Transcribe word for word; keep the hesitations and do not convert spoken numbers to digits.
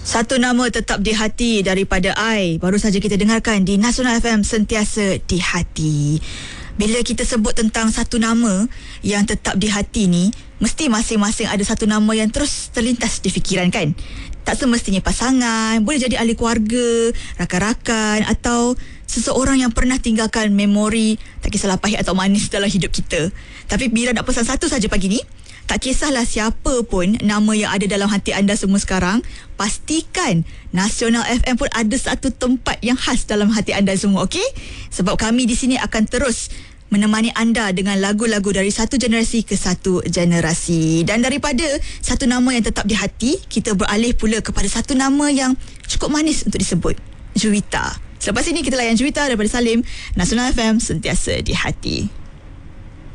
Satu nama tetap di hati daripada I. Baru saja kita dengarkan di Nasional F M, sentiasa di hati. Bila kita sebut tentang satu nama yang tetap di hati ni, mesti masing-masing ada satu nama yang terus terlintas di fikiran kan? Tak semestinya pasangan, boleh jadi ahli keluarga, rakan-rakan atau seseorang yang pernah tinggalkan memori tak kisahlah pahit atau manis dalam hidup kita. Tapi bila nak pesan satu saja pagi ni, tak kisahlah siapa pun nama yang ada dalam hati anda semua sekarang, pastikan Nasional F M pun ada satu tempat yang khas dalam hati anda semua, okey? Sebab kami di sini akan terus menemani anda dengan lagu-lagu dari satu generasi ke satu generasi. Dan daripada satu nama yang tetap di hati, kita beralih pula kepada satu nama yang cukup manis untuk disebut, Juwita. Selepas ini kita layan Juwita daripada Salim. Nasional F M, sentiasa di hati.